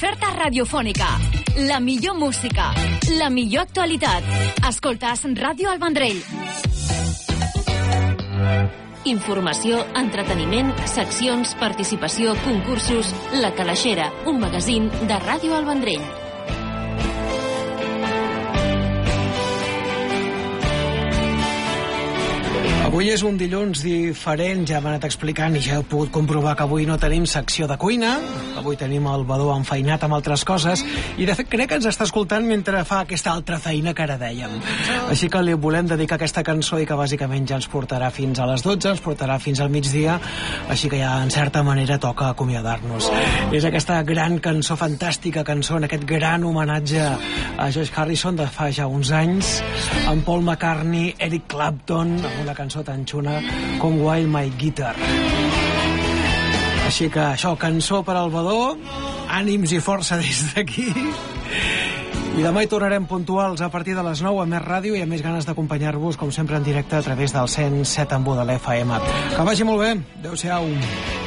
oferta radiofònica. La millor música, la millor actualitat. Escoltes Ràdio El Vendrell. Informació, entreteniment, seccions, participació, concursos... La Calaixera, un magazín de Ràdio El Vendrell. Avui és un dilluns diferent, ja m'ha anat explicant i ja heu pogut comprovar que avui no tenim secció de cuina, avui tenim el Badó enfeinat amb altres coses i de fet crec que ens està escoltant mentre fa aquesta altra feina que ara dèiem. Així que li volem dedicar aquesta cançó i que bàsicament ja ens portarà fins a les 12, ens portarà fins al migdia, així que ja en certa manera toca acomiadar-nos. És aquesta gran cançó, fantàstica cançó, en aquest gran homenatge a George Harrison de fa ja uns anys, amb Paul McCartney, Eric Clapton, amb una cançó tan xuna com While My Guitar. Així que això, cançó per al Badó, ànims i força des d'aquí. I demà hi tornarem puntuals a partir de les 9 a Més Ràdio i a més ganes d'acompanyar-vos, com sempre, en directe a través del 107 en de l'FM. Que vagi molt bé. Adéu-siau.